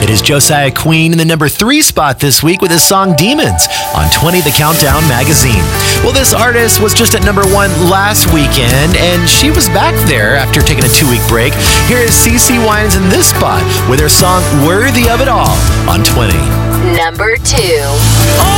It is Josiah Queen in the number 3 spot this week with his song Demons on 20 The Countdown magazine. Well, this artist was just at number 1 last weekend, and she was back there after taking a 2-week break. Here is CeCe Winans in this spot with her song Worthy of It All on 20. Number 2.